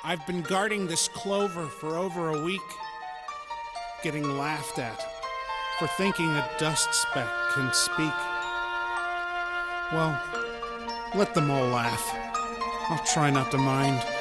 I've been guarding this clover for over a week, getting laughed at for thinking a dust speck can speak. Well, let them all laugh. I'll try not to mind.